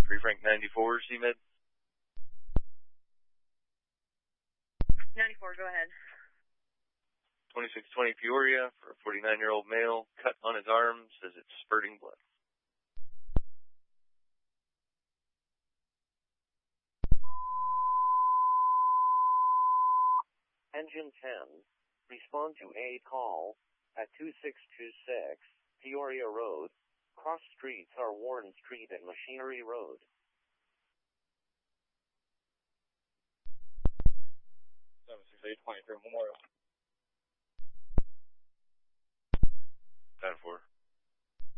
Free Frank 94, CMed. 94, go ahead. 2620 Peoria for a 49-year-old male, cut on his arm, says it's spurting blood. Engine 10, respond to a call at 2626 Peoria Road. Cross streets are Warren Street and Machinery Road. 768 23 Memorial.